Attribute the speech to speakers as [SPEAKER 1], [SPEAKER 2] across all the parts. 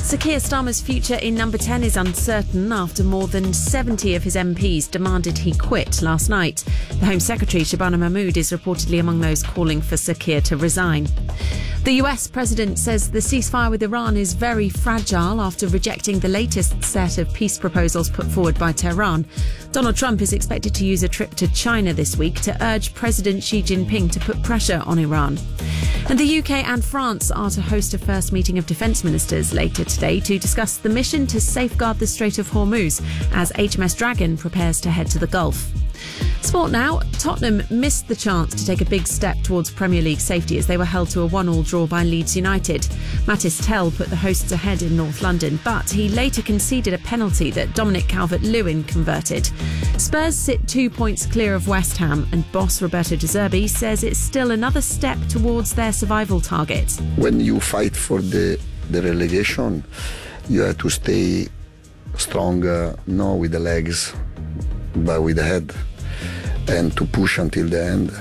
[SPEAKER 1] Sir Keir Starmer's future in number 10 is uncertain after more than 70 of his MPs demanded he quit last night. The Home Secretary, Shabana Mahmood, is reportedly among those calling for Sir Keir to resign. The US president says the ceasefire with Iran is very fragile after rejecting the latest set of peace proposals put forward by Tehran. Donald Trump is expected to use a trip to China this week to urge President Xi Jinping to put pressure on Iran. And the UK and France are to host a first meeting of defence ministers later today to discuss the mission to safeguard the Strait of Hormuz as HMS Dragon prepares to head to the Gulf. Sport now. Tottenham missed the chance to take a big step towards Premier League safety as they were held to a 1-1 draw by Leeds United. Mattis Tell put the hosts ahead in North London, but he later conceded a penalty that Dominic Calvert-Lewin converted. Spurs sit 2 points clear of West Ham, and boss Roberto De Zerbi says it's still another step towards their survival target.
[SPEAKER 2] When you fight for the relegation, you have to stay strong, not with the legs, but with the head, and to push until the end.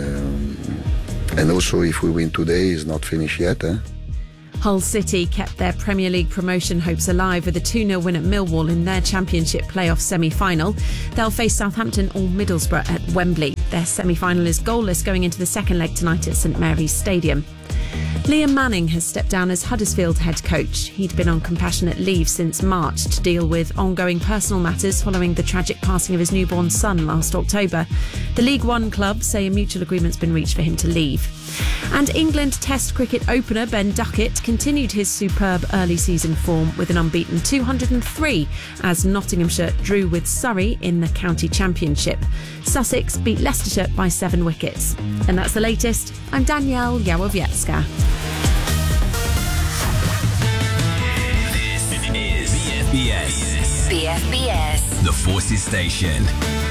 [SPEAKER 2] And also, if we win today, it's not finished yet.
[SPEAKER 1] Hull City kept their Premier League promotion hopes alive with a 2-0 win at Millwall in their Championship playoff semi-final. They'll face Southampton or Middlesbrough at Wembley. Their semi-final is goalless going into the second leg tonight at St Mary's Stadium. Liam Manning has stepped down as Huddersfield head coach. He'd been on compassionate leave since March to deal with ongoing personal matters following the tragic passing of his newborn son last October. The League One club say a mutual agreement's been reached for him to leave. And England Test cricket opener Ben Duckett continued his superb early season form with an unbeaten 203 as Nottinghamshire drew with Surrey in the county championship. Sussex beat Leicestershire by 7 wickets. And that's the latest. I'm Danielle Yawowiecka.
[SPEAKER 3] This is BFBS.
[SPEAKER 4] BFBS.
[SPEAKER 3] The Forces Station.